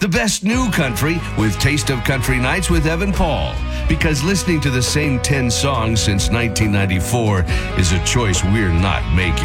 The best new country with Taste of Country Nights with Evan Paul. Because listening to the same 10 songs since 1994 is a choice we're not making.